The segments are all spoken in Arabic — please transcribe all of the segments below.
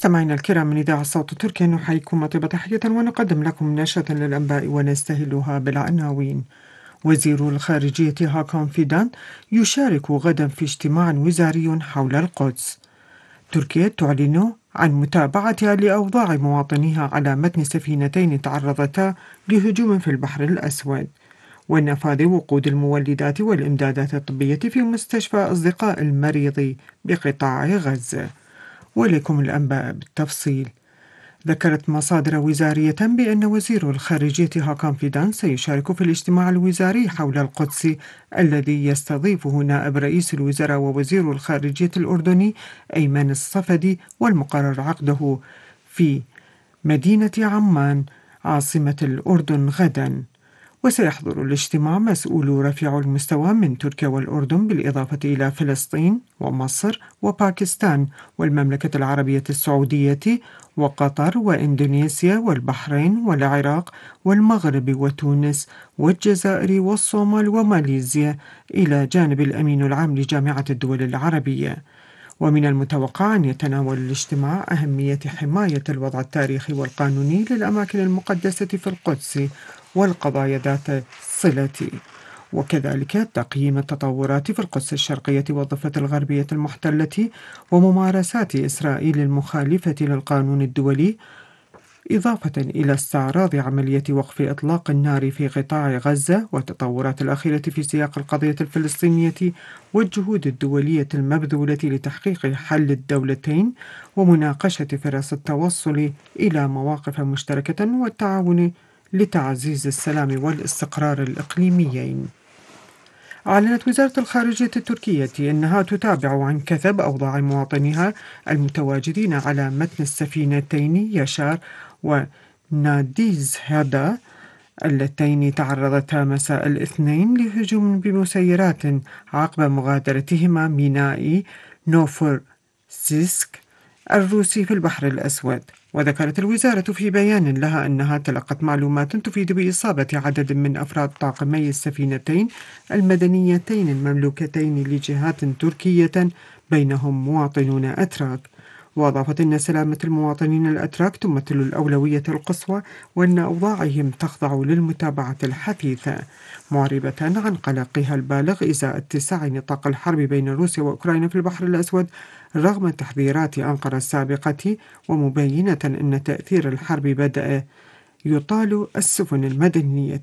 مستمعينا الكرام من إذاعة صوت تركيا نحييكم طيب تحية ونقدم لكم نشرة للأنباء ونستهلها بالعناوين. وزير الخارجية هاكون فيدان يشارك غدا في اجتماع وزاري حول القدس. تركيا تعلن عن متابعتها لأوضاع مواطنيها على متن سفينتين تعرضتا لهجوم في البحر الأسود. ونفاذ وقود المولدات والإمدادات الطبية في مستشفى أصدقاء المريض بقطاع غزة. ولكم الأنباء بالتفصيل. ذكرت مصادر وزارية بأن وزير الخارجية هاكون فيدان سيشارك في الاجتماع الوزاري حول القدس الذي يستضيفه نائب رئيس الوزراء ووزير الخارجية الأردني أيمن الصفدي، والمقرر عقده في مدينة عمان عاصمة الأردن غدا. وسيحضر الاجتماع مسؤولو رفيع المستوى من تركيا والأردن بالإضافة إلى فلسطين ومصر وباكستان والمملكة العربية السعودية وقطر وإندونيسيا والبحرين والعراق والمغرب وتونس والجزائر والصومال وماليزيا، إلى جانب الأمين العام لجامعة الدول العربية. ومن المتوقع أن يتناول الاجتماع أهمية حماية الوضع التاريخي والقانوني للأماكن المقدسة في القدس والقضايا ذات صلة، وكذلك تقييم التطورات في القدس الشرقية والضفة الغربية المحتلة وممارسات إسرائيل المخالفة للقانون الدولي، إضافة إلى استعراض عملية وقف إطلاق النار في قطاع غزة والتطورات الأخيرة في سياق القضية الفلسطينية والجهود الدولية المبذولة لتحقيق حل الدولتين ومناقشة فرص التوصل إلى مواقف مشتركة والتعاون لتعزيز السلام والاستقرار الإقليميين. أعلنت وزارة الخارجية التركية أنها تتابع عن كثب أوضاع مواطنيها المتواجدين على متن السفينتين يشار وناديز هادا اللتين تعرضتا مساء الاثنين لهجوم بمسيرات عقب مغادرتهما ميناء نوفورسيسك الروسي في البحر الأسود. وذكرت الوزارة في بيان لها أنها تلقت معلومات تفيد بإصابة عدد من أفراد طاقمي السفينتين المدنيتين المملوكتين لجهات تركية بينهم مواطنون أتراك. وأضافت أن سلامة المواطنين الأتراك تمثل الأولوية القصوى وأن أوضاعهم تخضع للمتابعة الحثيثة، معربة عن قلقها البالغ إزاء اتساع نطاق الحرب بين روسيا وأوكرانيا في البحر الأسود رغم تحذيرات أنقرة السابقة، ومبينة أن تأثير الحرب بدأ يطال السفن المدنية.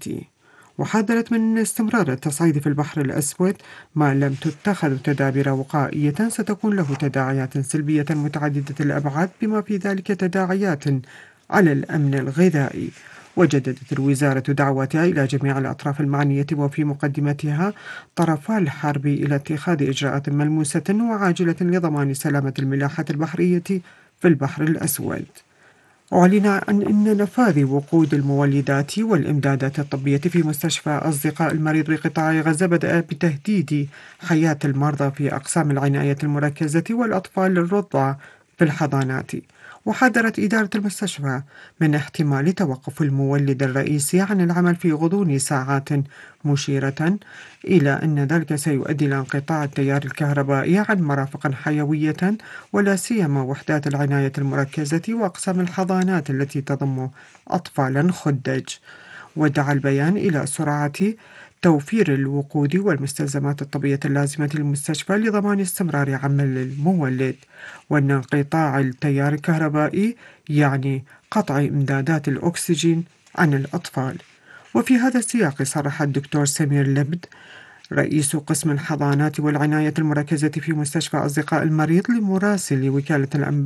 وحذرت من استمرار التصعيد في البحر الأسود ما لم تتخذ تدابير وقائية ستكون له تداعيات سلبية متعددة الأبعاد، بما في ذلك تداعيات على الأمن الغذائي. وجددت الوزارة دعوتها إلى جميع الأطراف المعنية وفي مقدمتها طرفا الحرب إلى اتخاذ إجراءات ملموسة وعاجلة لضمان سلامة الملاحة البحرية في البحر الأسود. أعلن عن أن نفاذ وقود المولدات والإمدادات الطبية في مستشفى أصدقاء المريض بقطاع غزة بدأ بتهديد حياة المرضى في أقسام العناية المركزة والأطفال الرضع في الحضانات. وحذرت إدارة المستشفى من احتمال توقف المولد الرئيسي عن العمل في غضون ساعات، مشيرة إلى أن ذلك سيؤدي إلى انقطاع التيار الكهربائي عن مرافق حيوية ولا سيما وحدات العناية المركزة وأقسام الحضانات التي تضم أطفالا خدج. ودعا البيان إلى سرعة توفير الوقود والمستلزمات الطبية اللازمة للمستشفى لضمان استمرار عمل المولد، وأن انقطاع التيار الكهربائي يعني قطع إمدادات الأكسجين عن الأطفال. وفي هذا السياق صرح الدكتور سمير لبد رئيس قسم الحضانات والعناية المركزة في مستشفى أصدقاء المريض لمراسل وكالة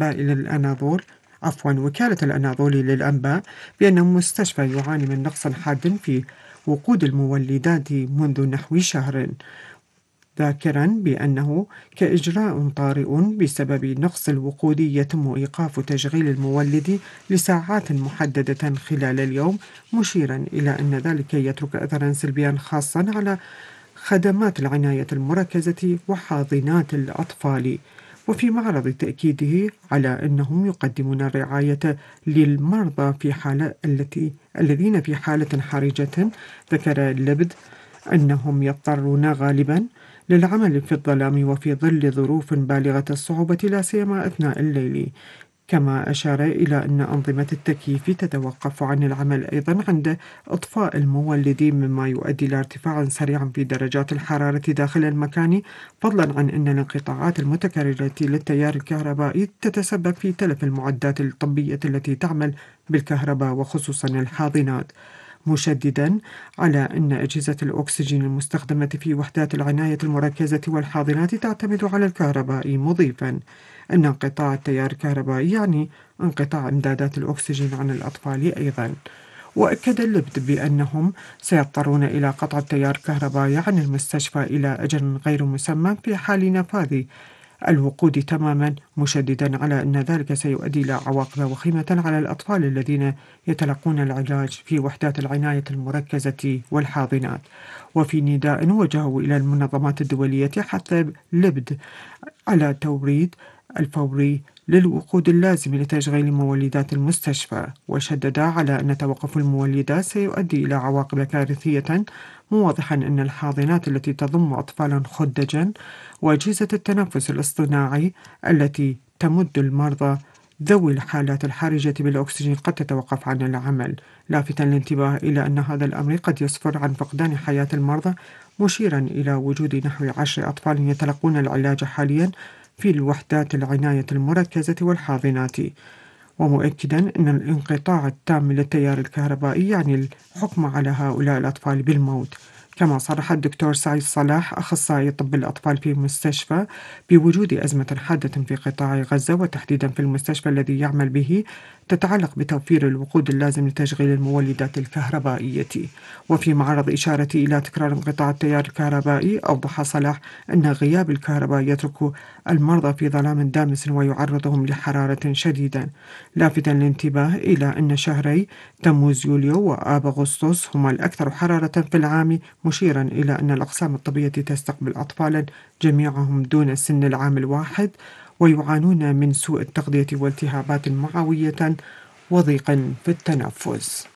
الأناضول للأنباء بأن المستشفى يعاني من نقص حاد في وقود المولدات منذ نحو شهر، ذاكرا بأنه كإجراء طارئ بسبب نقص الوقود يتم إيقاف تشغيل المولد لساعات محددة خلال اليوم، مشيرا إلى أن ذلك يترك أثرا سلبيا خاصا على خدمات العناية المركزة وحاضنات الأطفال. وفي معرض تأكيده على أنهم يقدمون الرعاية للمرضى في الذين في حالة حرجة، ذكر اللبد أنهم يضطرون غالبا للعمل في الظلام وفي ظل ظروف بالغة الصعوبة لا سيما أثناء الليل، كما أشار إلى أن أنظمة التكييف تتوقف عن العمل أيضا عند إطفاء المولدين، مما يؤدي إلى ارتفاع سريع في درجات الحرارة داخل المكان، فضلا عن أن الانقطاعات المتكررة للتيار الكهربائي تتسبب في تلف المعدات الطبية التي تعمل بالكهرباء وخصوصا الحاضنات، مشددا على أن أجهزة الأكسجين المستخدمة في وحدات العناية المركزة والحاضنات تعتمد على الكهرباء، مضيفا أن انقطاع التيار الكهربائي يعني انقطاع إمدادات الأكسجين عن الأطفال أيضا. وأكد اللبد بأنهم سيضطرون إلى قطع التيار الكهربائي عن المستشفى إلى أجل غير مسمى في حال نفاذ الوقود تماما، مشددا على أن ذلك سيؤدي إلى عواقب وخيمة على الأطفال الذين يتلقون العلاج في وحدات العناية المركزة والحاضنات. وفي نداء وجهه إلى المنظمات الدولية حث لبد على توريد الفوري للوقود اللازم لتشغيل مولدات المستشفى، وشدد على أن توقف المولدات سيؤدي إلى عواقب كارثية، موضحا أن الحاضنات التي تضم أطفالا خدجا وأجهزة التنفس الاصطناعي التي تمد المرضى ذوي الحالات الحرجة بالأكسجين قد تتوقف عن العمل، لافتا الانتباه إلى أن هذا الأمر قد يسفر عن فقدان حياة المرضى، مشيرا إلى وجود نحو 10 أطفال يتلقون العلاج حاليا في الوحدات العناية المركزة والحاضنات، ومؤكدا أن الانقطاع التام للتيار الكهربائي يعني الحكم على هؤلاء الأطفال بالموت. كما صرح الدكتور سعيد صلاح أخصائي طب الأطفال في مستشفى بوجود أزمة حادة في قطاع غزة، وتحديدا في المستشفى الذي يعمل به، تتعلق بتوفير الوقود اللازم لتشغيل المولدات الكهربائية. وفي معرض إشارة إلى تكرار انقطاع التيار الكهربائي، أوضح صلاح أن غياب الكهرباء يترك المرضى في ظلام دامس ويعرضهم لحرارة شديدة، لافتا الانتباه إلى أن شهري تموز يوليو وآب أغسطس هما الأكثر حرارة في العام، مشيرا إلى أن الأقسام الطبية تستقبل أطفالا جميعهم دون سن العام الواحد ويعانون من سوء التغذية والتهابات معوية وضيق في التنفس.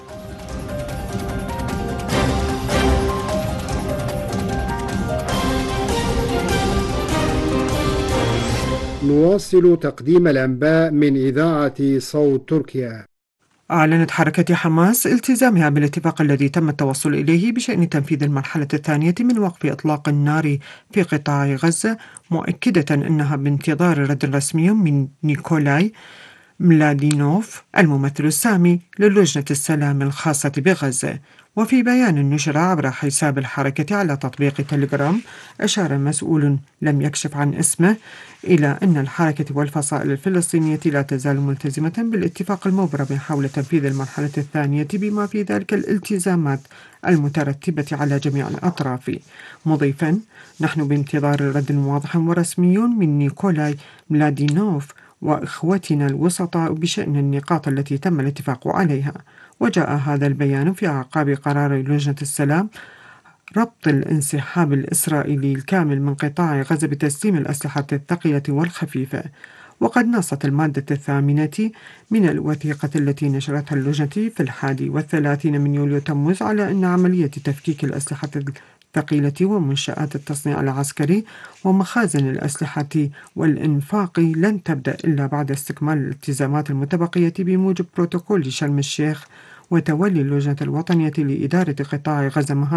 نواصل تقديم الأنباء من إذاعة صوت تركيا. أعلنت حركة حماس التزامها بالاتفاق الذي تم التوصل إليه بشأن تنفيذ المرحلة الثانية من وقف إطلاق النار في قطاع غزة، مؤكدة أنها بانتظار رد رسمي من نيكولاي ملادينوف الممثل السامي للجنة السلام الخاصة بغزة. وفي بيان نشر عبر حساب الحركة على تطبيق تليجرام، أشار مسؤول لم يكشف عن اسمه إلى أن الحركة والفصائل الفلسطينية لا تزال ملتزمة بالاتفاق المبرم حول تنفيذ المرحلة الثانية، بما في ذلك الالتزامات المترتبة على جميع الأطراف، مضيفا: نحن بانتظار رد واضح ورسمي من نيكولاي ملادينوف وإخوتنا الوسطاء بشأن النقاط التي تم الاتفاق عليها. وجاء هذا البيان في أعقاب قرار لجنة السلام ربط الانسحاب الإسرائيلي الكامل من قطاع غزة بتسليم الأسلحة الثقيلة والخفيفة. وقد نصت المادة 8 من الوثيقة التي نشرتها اللجنة في 31 من يوليو تموز على أن عملية تفكيك الأسلحة الثقيلة ومنشآت التصنيع العسكري ومخازن الأسلحة والإنفاق لن تبدأ إلا بعد استكمال الالتزامات المتبقية بموجب بروتوكول شرم الشيخ وتولي اللجنة الوطنية لإدارة قطاع غزة